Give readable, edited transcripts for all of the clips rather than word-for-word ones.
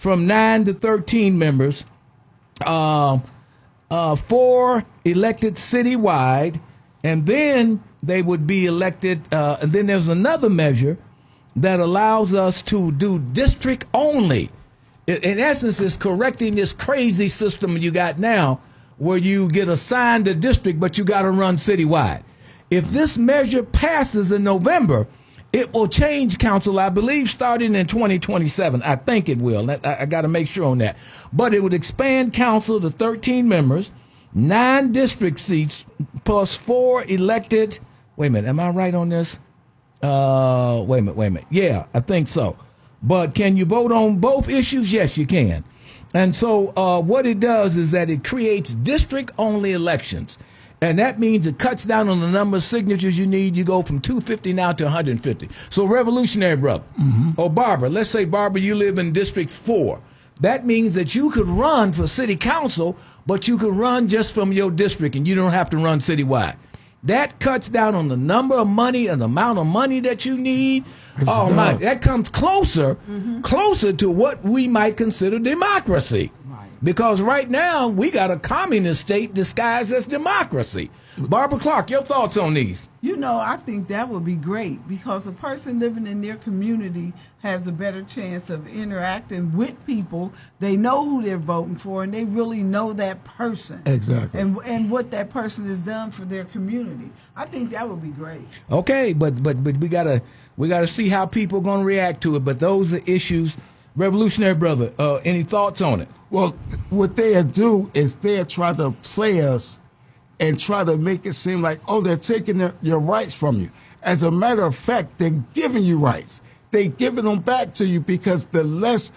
from 9 to 13 members, 4 elected citywide, and then they would be elected. And then there's another measure that allows us to do district only. In essence, it's correcting this crazy system you got now where you get assigned a district, but you got to run citywide. If this measure passes in November, it will change council, I believe, starting in 2027. I think it will. I got to make sure on that. But it would expand council to 13 members, 9 district seats, plus 4 elected. Wait a minute. Am I right on this? Wait a minute. Yeah, I think so. But can you vote on both issues? Yes, you can. And so what it does is that it creates district-only elections. And that means it cuts down on the number of signatures you need. You go from 250 now to 150. So Revolutionary Brother, or Barbara, let's say, Barbara, you live in District 4. That means that you could run for city council, but you could run just from your district, and you don't have to run citywide. That cuts down on the number of money and the amount of money that you need. My, that comes closer to what we might consider democracy. Right. Because right now we got a communist state disguised as democracy. Barbara Clark, your thoughts on these? You know, I think that would be great because a person living in their community has a better chance of interacting with people. They know who they're voting for, and they really know that person. Exactly. And what that person has done for their community. I think that would be great. Okay, but we gotta see how people are gonna react to it. But those are issues. Revolutionary Brother, any thoughts on it? Well, what they'll do is they'll try to play us and try to make it seem like, oh, they're taking your rights from you. As a matter of fact, they're giving you rights. They're giving them back to you because the less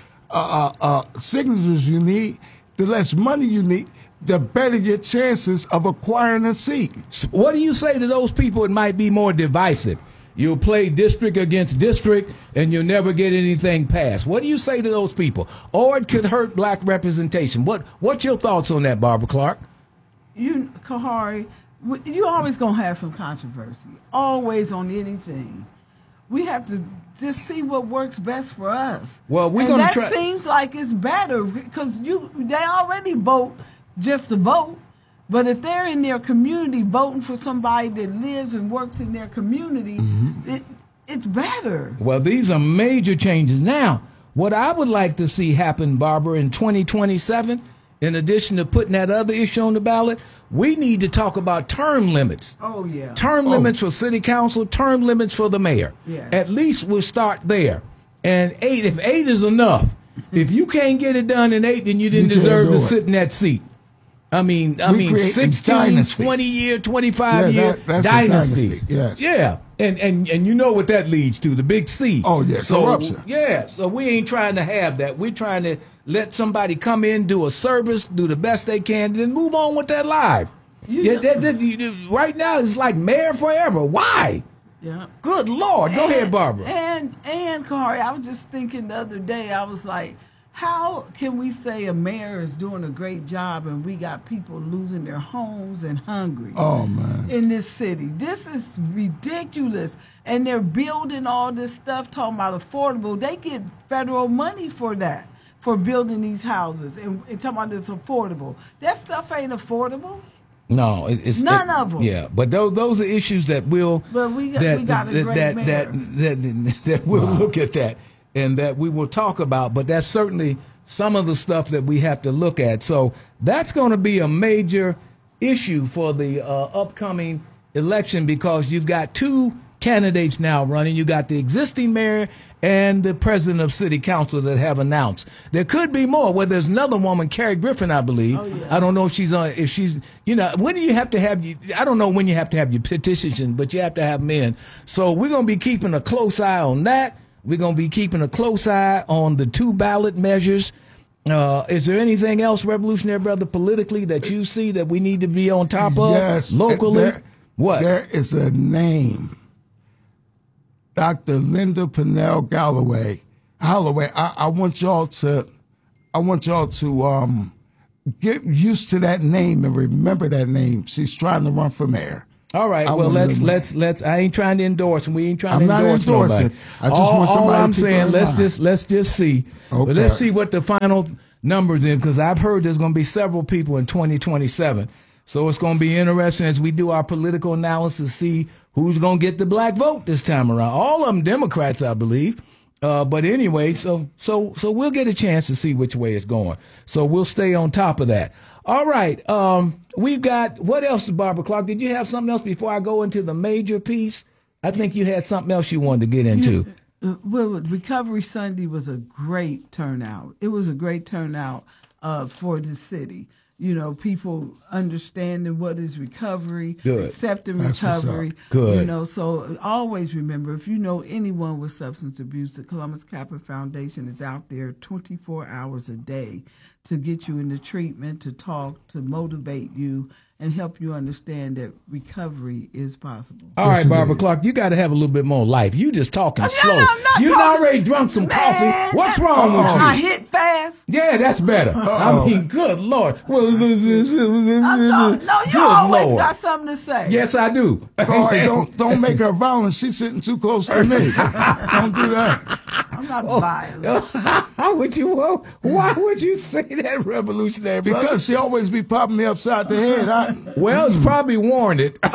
signatures you need, the less money you need, the better your chances of acquiring a seat. What do you say to those people? It might be more divisive. You'll play district against district, and you'll never get anything passed. What do you say to those people? Or it could hurt black representation. What's your thoughts on that, Barbara Clark? You, Kahari, you always going to have some controversy, always on anything. We have to just see what works best for us. Well, we're going to try. That seems like it's better because they already vote just to vote. But if they're in their community voting for somebody that lives and works in their community, it's better. Well, these are major changes. Now, what I would like to see happen, Barbara, in 2027, in addition to putting that other issue on the ballot, we need to talk about term limits. Oh, yeah. Term limits for city council, term limits for the mayor. Yes. At least we'll start there. And 8, if 8 is enough, if you can't get it done in 8, then you didn't deserve to sit in that seat. I mean, 16, 20 year, 25 year dynasties. Yes. Yeah. And you know what that leads to, the big C. Oh, yeah, corruption. Yeah, so we ain't trying to have that. We're trying to let somebody come in, do a service, do the best they can, then move on with their life. Right now, it's like mayor forever. Why? Yeah. Good Lord. Go ahead, Barbara. And Corey, I was just thinking the other day, I was like, how can we say a mayor is doing a great job and we got people losing their homes and hungry in this city? This is ridiculous. And they're building all this stuff, talking about affordable. They get federal money for that, for building these houses and talking about it's affordable. That stuff ain't affordable. No, it's none of them. Yeah, but those are issues that we'll we'll look at that. And that we will talk about, but that's certainly some of the stuff that we have to look at. So that's going to be a major issue for the upcoming election because you've got 2 candidates now running. You got the existing mayor and the president of city council that have announced. There could be more. Well, there's another woman, Carrie Griffin, I believe. Oh, yeah. I don't know if she's when do you have to have I don't know when you have to have your petitions, but you have to have them in. So we're going to be keeping a close eye on that. We're going to be keeping a close eye on the 2 ballot measures. Is there anything else, Revolutionary Brother, politically that you see that we need to be on top of? Yes. Locally? What? There is a name. Dr. Linda Pennell Holloway. I want y'all to get used to that name and remember that name. She's trying to run for mayor. All right. Well, let's. I ain't trying to endorse, and we ain't trying I'm to endorse not endorsing. nobody. I just want somebody. All I'm to saying, let's just see. Okay. Let's see what the final numbers in, because I've heard there's going to be several people in 2027. So it's going to be interesting as we do our political analysis, see who's going to get the black vote this time around. All of them Democrats, I believe. But anyway, so we'll get a chance to see which way it's going. So we'll stay on top of that. All right. We've got, what else, Barbara Clark? Did you have something else before I go into the major piece? I think you had something else you wanted to get into. Well, Recovery Sunday was a great turnout. It was a great turnout for the city. You know, people understanding what is recovery, accepting recovery. Good. You know, so always remember, if you know anyone with substance abuse, the Columbus Kappa Foundation is out there 24 hours a day to get you into treatment, to talk, to motivate you, and help you understand that recovery is possible. All right, Barbara Clark, you got to have a little bit more life. You just talking slow. You already drunk some coffee. What's wrong with you? I hit fast. Yeah, that's better. I mean, good Lord. Well, No, you always got something to say. Yes, I do. Don't make her violent. She's sitting too close to me. Don't do that. I'm not violent. Why would you say that, revolutionary brother? Because she always be popping me upside the head. Well, it's probably warranted. No,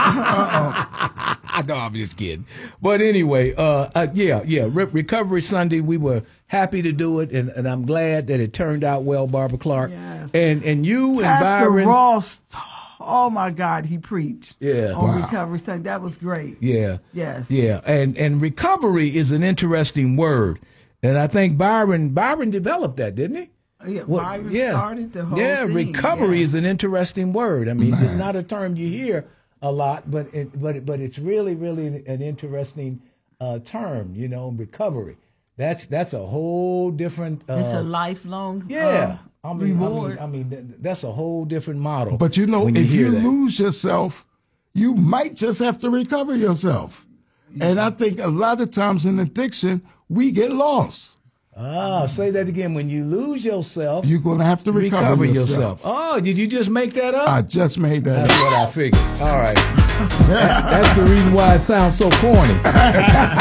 I'm just kidding. But anyway, Recovery Sunday, we were happy to do it, and I'm glad that it turned out well, Barbara Clark. Yes. And you Pastor and Byron Ross, oh my God, he preached on Wow. Recovery Sunday. That was great. Yeah. Yes. Yeah. And recovery is an interesting word. And I think Byron developed that, didn't he? Yeah, Byron started the whole thing. Recovery is an interesting word. I mean, it's not a term you hear a lot, but it's really, really an interesting term, you know, recovery. That's a whole different. It's a lifelong reward. I mean, that's a whole different model. But you know, if you lose yourself, you might just have to recover yourself. And I think a lot of times in addiction, we get lost. Say that again. When you lose yourself, you're going to have to recover yourself. Oh, did you just make that up? I just made that up. That's what I figured. All right. That's the reason why it sounds so corny.